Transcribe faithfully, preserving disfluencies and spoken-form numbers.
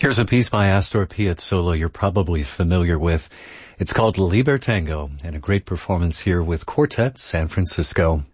Here's a piece by Astor Piazzolla you're probably familiar with. It's called Libertango, and a great performance here with Quartet San Francisco.